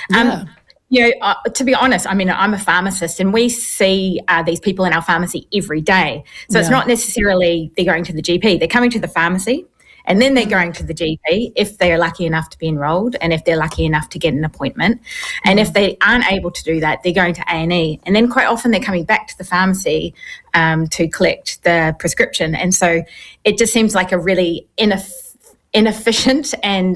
Yeah. To be honest, I mean, I'm a pharmacist and we see these people in our pharmacy every day. So it's not necessarily they're going to the GP. They're coming to the pharmacy and then they're going to the GP if they're lucky enough to be enrolled and if they're lucky enough to get an appointment. And if they aren't able to do that, they're going to A&E. And then quite often they're coming back to the pharmacy to collect the prescription. And so it just seems like a really inefficient and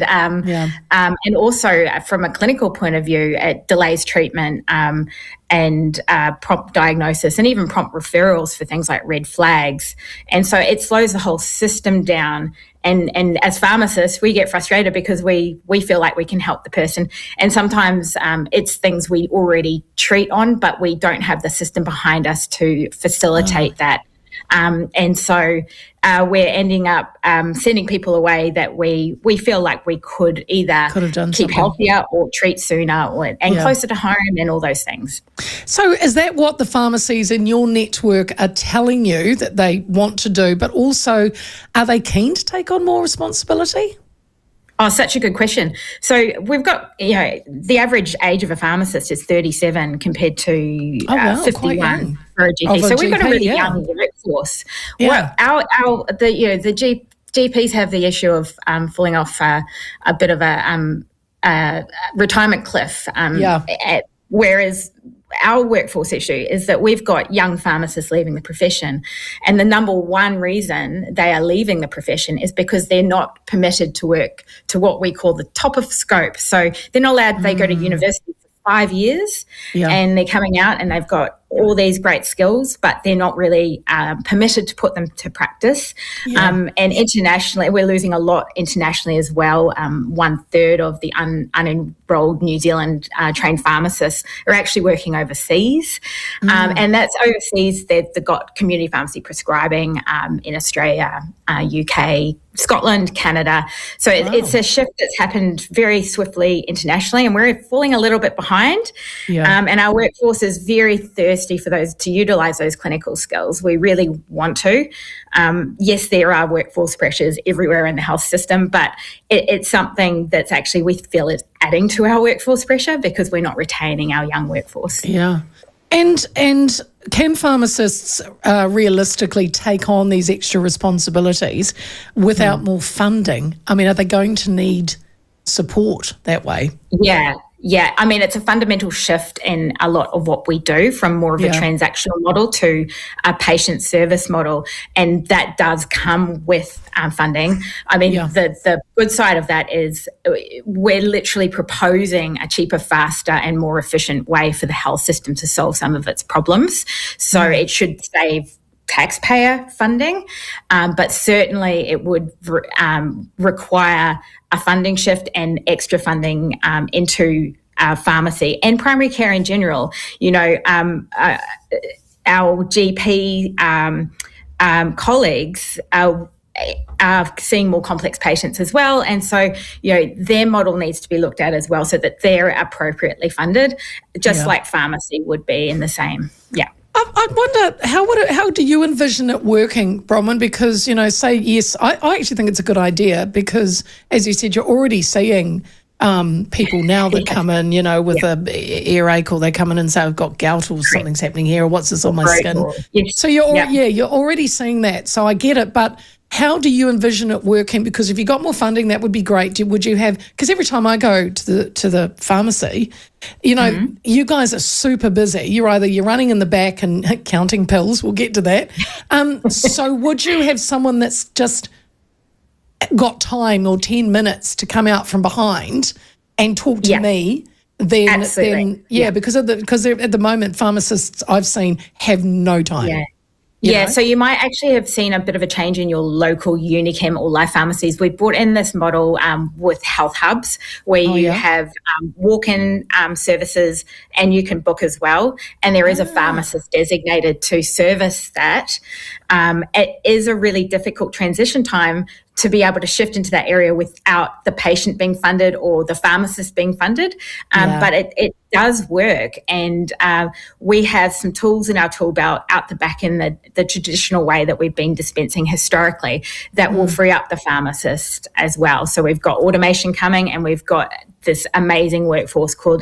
also from a clinical point of view, it delays treatment and prompt diagnosis and even prompt referrals for things like red flags. And so it slows the whole system down. And as pharmacists, we get frustrated because we feel like we can help the person. And sometimes it's things we already treat on, but we don't have the system behind us to facilitate that. And so we're ending up sending people away that we feel like we could either keep healthier or treat sooner and closer to home and all those things. So is that what the pharmacies in your network are telling you that they want to do, but also are they keen to take on more responsibility? Oh, such a good question. So we've got, the average age of a pharmacist is 37 compared to 51 for a GP. So we've got a really young workforce. Yeah. Well, the GPs have the issue of falling off a bit of a retirement cliff. Whereas our workforce issue is that we've got young pharmacists leaving the profession, and the number one reason they are leaving the profession is because they're not permitted to work to what we call the top of scope. So they're not allowed, they go to university for 5 years and they're coming out and they've got all these great skills, but they're not really permitted to put them to practice. And internationally, we're losing a lot internationally as well. 1/3 of the unenrolled New Zealand trained pharmacists are actually working overseas. And that's overseas. They've got community pharmacy prescribing in Australia, UK, Scotland, Canada. So it's a shift that's happened very swiftly internationally, and we're falling a little bit behind. And our workforce is very thirsty for those to utilise those clinical skills. We really want to. Yes, there are workforce pressures everywhere in the health system, but it's something that's actually we feel is adding to our workforce pressure because we're not retaining our young workforce. Yeah. And can pharmacists realistically take on these extra responsibilities without more funding? I mean, are they going to need support that way? Yeah, I mean, it's a fundamental shift in a lot of what we do from more of a transactional model to a patient service model, and that does come with funding. I mean, the good side of that is we're literally proposing a cheaper, faster and more efficient way for the health system to solve some of its problems. So it should save taxpayer funding, but certainly it would require a funding shift and extra funding into pharmacy and primary care in general. Our GP colleagues are seeing more complex patients as well, and so their model needs to be looked at as well so that they're appropriately funded, just like pharmacy would be in the same. I wonder, how do you envision it working, Bronwyn? Because, say yes, I actually think it's a good idea because, as you said, you're already seeing people now that come in, with a earache, or they come in and say, I've got gout or something's happening here, or what's this on my skin? Yes. So you're already seeing that. So I get it, but how do you envision it working? Because if you got more funding, that would be great. Would you have? Because every time I go to the pharmacy, you guys are super busy. You're running in the back and counting pills. We'll get to that. So would you have someone that's just got time or 10 minutes to come out from behind and talk to me? Because at the moment pharmacists I've seen have no time. So you might actually have seen a bit of a change in your local Unichem or Life pharmacies. We've brought in this model with health hubs where you have walk-in services and you can book as well. And there is a pharmacist designated to service that. It is a really difficult transition time to be able to shift into that area without the patient being funded or the pharmacist being funded. But it does work. And we have some tools in our tool belt out the back in the traditional way that we've been dispensing historically that will free up the pharmacist as well. So we've got automation coming, and we've got this amazing workforce called